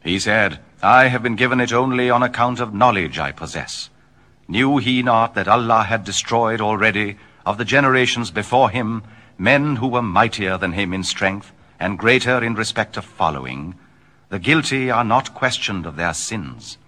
He said, I have been given it only on account of knowledge I possess. Knew he not that Allah had destroyed already of the generations before him men who were mightier than him in strength and greater in respect of following? The guilty are not questioned of their sins.